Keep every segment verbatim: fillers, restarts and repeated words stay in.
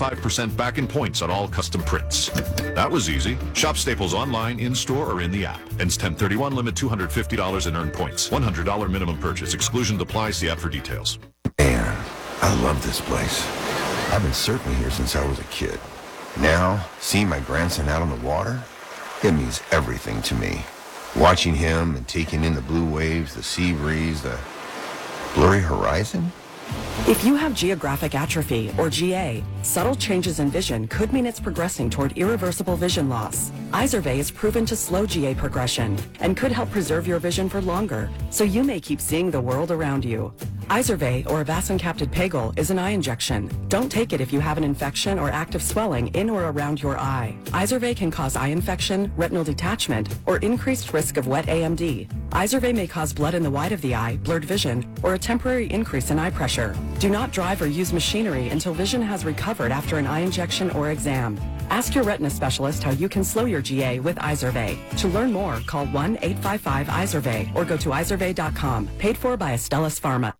twenty-five percent back in points on all custom prints. That was easy. Shop Staples online, in-store, or in the app. Ends ten thirty-one, limit two hundred fifty dollars in earned points. one hundred dollars minimum purchase. Exclusion applies. See app for details. Man, I love this place. I've been surfing here since I was a kid. Now, seeing my grandson out on the water, it means everything to me. Watching him and taking in the blue waves, the sea breeze, the blurry horizon. If you have geographic atrophy, or G A, subtle changes in vision could mean it's progressing toward irreversible vision loss. Izervay is proven to slow G A progression and could help preserve your vision for longer, so you may keep seeing the world around you. Izervay, or avacincaptad pegol, is an eye injection. Don't take it if you have an infection or active swelling in or around your eye. Izervay can cause eye infection, retinal detachment, or increased risk of wet A M D. Izervay may cause blood in the white of the eye, blurred vision, or a temporary increase in eye pressure. Do not drive or use machinery until vision has recovered after an eye injection or exam. Ask your retina specialist how you can slow your G A with Izervay. To learn more, call one eight five five Izervay or go to izervay dot com. Paid for by Astellas Pharma.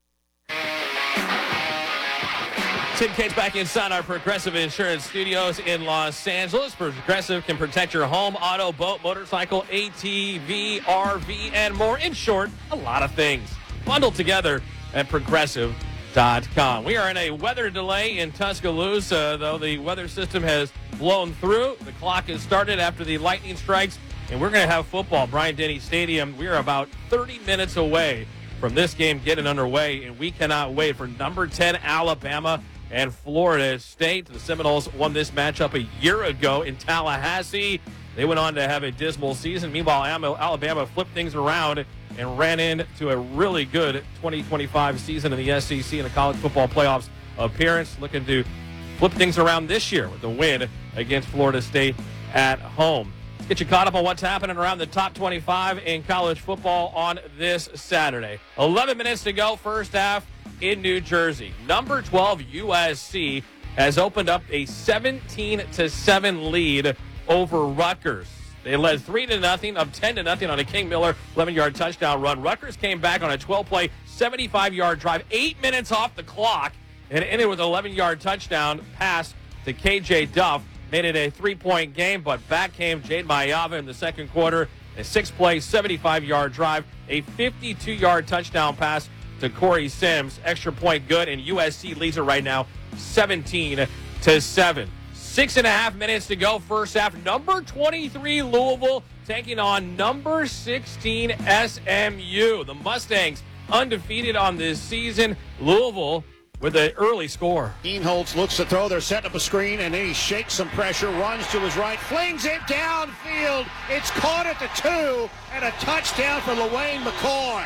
Tim Cates back inside our Progressive Insurance Studios in Los Angeles. Progressive can protect your home, auto, boat, motorcycle, A T V, R V, and more. In short, a lot of things bundled together at progressive dot com. We are in a weather delay in Tuscaloosa, though the weather system has blown through. The clock has started after the lightning strikes, and we're going to have football. Bryant-Denny Stadium. We are about thirty minutes away from this game getting underway, and we cannot wait for number ten Alabama and Florida State. The Seminoles won this matchup a year ago in Tallahassee. They went on to have a dismal season. Meanwhile, Alabama flipped things around and ran into a really good twenty twenty-five season in the S E C and a college football playoffs appearance, looking to flip things around this year with a win against Florida State at home. Let's get you caught up on what's happening around the top twenty-five in college football on this Saturday. eleven minutes to go, first half in New Jersey. Number twelve U S C has opened up a seventeen to seven lead over Rutgers. They led three to nothing, up ten to nothing on a King Miller eleven-yard touchdown run. Rutgers came back on a twelve-play, seventy-five-yard drive, eight minutes off the clock, and ended with an eleven-yard touchdown pass to K J Duff. Made it a three-point game, but back came Jade Mayava in the second quarter. A six-play, seventy-five-yard drive, a fifty-two-yard touchdown pass to Corey Sims. Extra point good, and U S C leads it right now seventeen to seven. Six and a half minutes to go, first half. Number twenty-three Louisville taking on number sixteen S M U. The Mustangs undefeated on this season. Louisville with an early score. Keenholz looks to throw. They're setting up a screen, and then he shakes some pressure, runs to his right, flings it downfield. It's caught at the two, and a touchdown for LaWayne McCoy.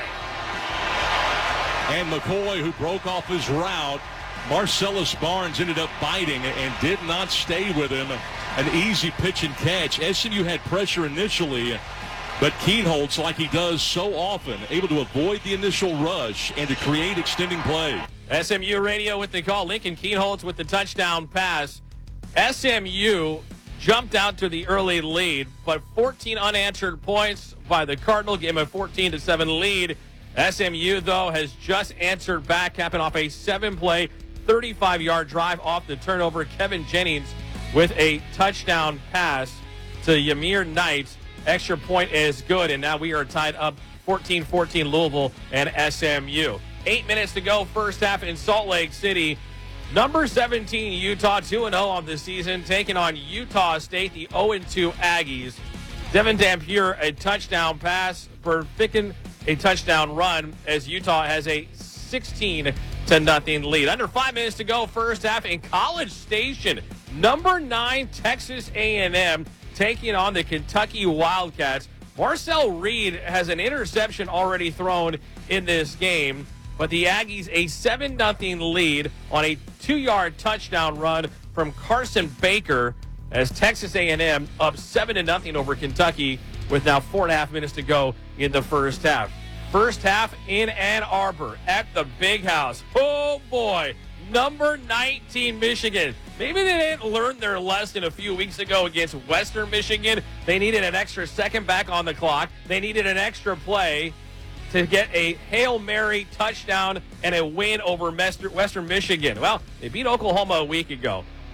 And McCoy, who broke off his route, Marcellus Barnes ended up biting and did not stay with him. An easy pitch and catch. S M U had pressure initially, but Keenholz, like he does so often, able to avoid the initial rush and to create extending play. S M U radio with the call. Lincoln Keenholz with the touchdown pass. S M U jumped out to the early lead, but fourteen unanswered points by the Cardinal gave him a fourteen to seven lead. S M U, though, has just answered back, capping off a seven-play, thirty-five-yard drive off the turnover. Kevin Jennings with a touchdown pass to Yamir Knight. Extra point is good, and now we are tied up fourteen fourteen Louisville and S M U. Eight minutes to go, first half in Salt Lake City. Number seventeen Utah, two and oh on the season, taking on Utah State, the oh and two Aggies. Devin Dampier, a touchdown pass for Ficken, a touchdown run as Utah has a sixteen to nothing lead. Under five minutes to go, first half in College Station. Number nine Texas A and M taking on the Kentucky Wildcats. Marcel Reed has an interception already thrown in this game, but the Aggies a seven nothing lead on a two-yard touchdown run from Carson Baker as Texas A and M up seven to nothing over Kentucky with now four and a half minutes to go in the first half. First half in Ann Arbor at the Big House. Oh, boy. Number nineteen Michigan. Maybe they didn't learn their lesson a few weeks ago against Western Michigan. They needed an extra second back on the clock. They needed an extra play to get a Hail Mary touchdown and a win over Western Michigan. Well, they beat Oklahoma a week ago.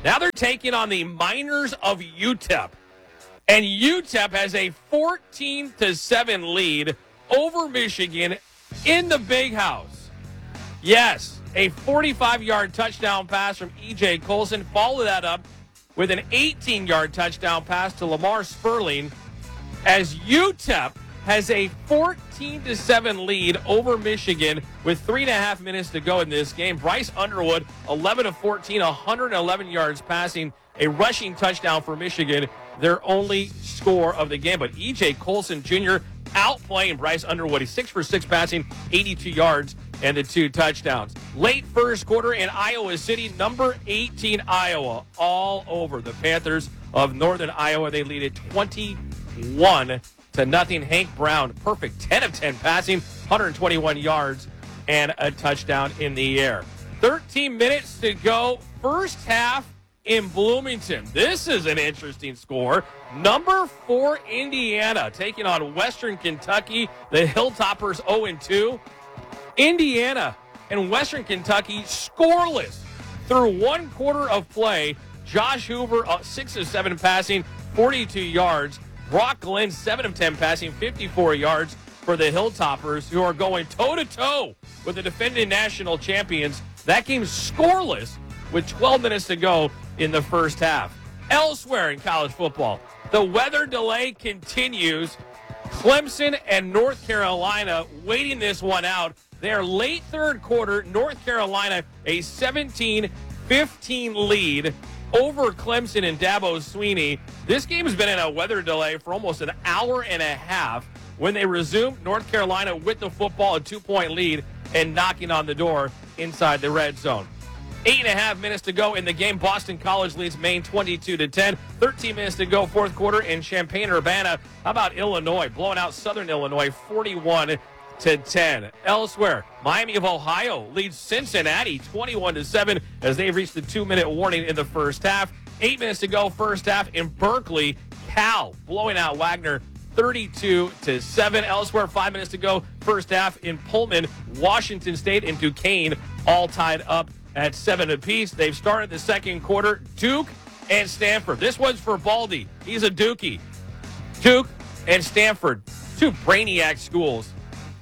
Now they're taking on the Miners of U T E P. And U T E P has a fourteen to seven lead over Michigan in the Big House. Yes, a forty-five-yard touchdown pass from E J Colson. Followed that up with an eighteen-yard touchdown pass to Lamar Sperling as U T E P has a fourteen to seven lead over Michigan with three and a half minutes to go in this game. Bryce Underwood, eleven of fourteen, one hundred eleven yards passing, a rushing touchdown for Michigan, their only score of the game. But E J Colson Junior outplaying Bryce Underwood. He's six for six passing, eighty-two yards, and the two touchdowns. Late first quarter in Iowa City, number eighteen Iowa, all over the Panthers of Northern Iowa. They lead at twenty-one to nothing. Hank Brown, perfect ten of ten passing, one hundred twenty-one yards, and a touchdown in the air. thirteen minutes to go. First half in Bloomington. This is an interesting score. Number four, Indiana, taking on Western Kentucky. The Hilltoppers oh and two. Indiana and Western Kentucky scoreless through one quarter of play. Josh Hoover, uh, six of seven passing, forty-two yards. Brock Glenn, seven of ten passing, fifty-four yards for the Hilltoppers, who are going toe-to-toe with the defending national champions. That game's scoreless with twelve minutes to go in the first half. Elsewhere in college football, the weather delay continues. Clemson and North Carolina waiting this one out. Their late third quarter, North Carolina, a seventeen fifteen lead over Clemson and Dabo Swinney. This game has been in a weather delay for almost an hour and a half. When they resume, North Carolina with the football, a two-point lead, and knocking on the door inside the red zone. Eight and a half minutes to go in the game. Boston College leads Maine twenty-two to ten. thirteen minutes to go, fourth quarter in Champaign-Urbana. How about Illinois blowing out Southern Illinois forty-one to ten. Elsewhere, Miami of Ohio leads Cincinnati twenty-one to seven as they've reached the two-minute warning in the first half. Eight minutes to go, first half in Berkeley. Cal blowing out Wagner thirty-two to seven. Elsewhere, five minutes to go, first half in Pullman. Washington State and Duquesne all tied up at seven apiece. They've started the second quarter. Duke and Stanford. This one's for Baldy. He's a Dookie. Duke and Stanford, two brainiac schools.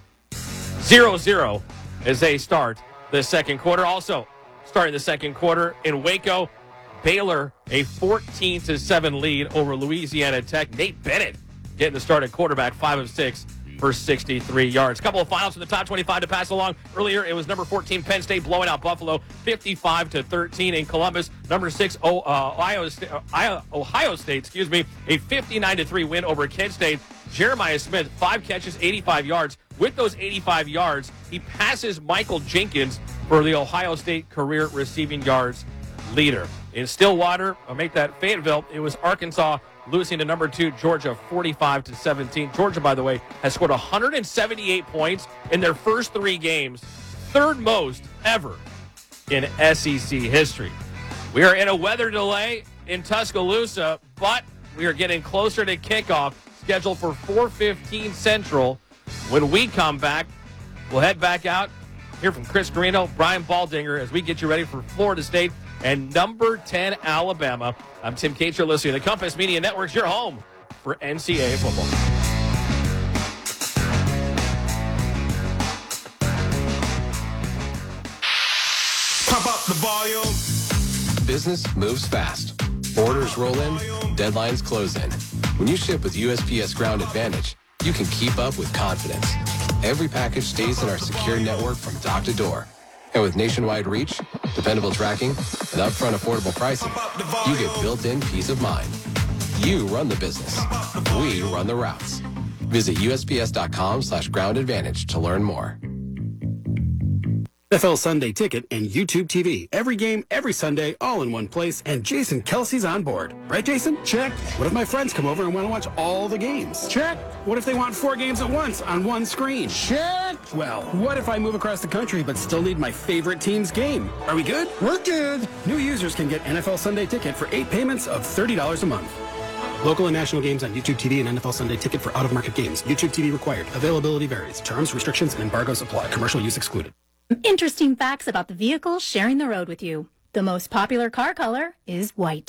zero zero as they start the second quarter. Also starting the second quarter in Waco, Baylor, a fourteen to seven lead over Louisiana Tech. Nate Bennett getting the start at quarterback, five of six for sixty-three yards. Couple of finals from the top twenty-five to pass along. Earlier, it was number fourteen Penn State blowing out Buffalo fifty-five to thirteen in Columbus. Number six oh, uh, Ohio, State, uh, Ohio State, excuse me, a fifty-nine to three win over Kent State. Jeremiah Smith, five catches, eighty-five yards. With those eighty-five yards, he passes Michael Jenkins for the Ohio State career receiving yards leader. In Stillwater, I'll make that Fayetteville, it was Arkansas losing to number two Georgia forty-five to seventeen. Georgia, by the way, has scored one hundred seventy-eight points in their first three games, third most ever in S E C history. We are in a weather delay in Tuscaloosa, but we are getting closer to kickoff, scheduled for four fifteen Central. When we come back, we'll head back out, hear from Chris Carino, Brian Baldinger, as we get you ready for Florida State and number ten Alabama. I'm Tim Cates. You're listening to Compass Media Networks, your home for N C double A football. Pump up the volume. Business moves fast. Orders roll in, deadlines close in. When you ship with U S P S Ground Advantage, you can keep up with confidence. Every package stays in our secure network from dock to door. And with nationwide reach, dependable tracking, and upfront affordable pricing, you get built-in peace of mind. You run the business. We run the routes. Visit U S P S dot com slash ground advantage to learn more. N F L Sunday Ticket and YouTube T V. Every game, every Sunday, all in one place, and Jason Kelsey's on board. Right, Jason? Check. What if my friends come over and want to watch all the games? Check. What if they want four games at once on one screen? Check. Well, what if I move across the country but still need my favorite team's game? Are we good? We're good. New users can get N F L Sunday Ticket for eight payments of thirty dollars a month. Local and national games on YouTube T V and N F L Sunday Ticket for out-of-market games. YouTube T V required. Availability varies. Terms, restrictions, and embargoes apply. Commercial use excluded. Interesting facts about the vehicle sharing the road with you. The most popular car color is white.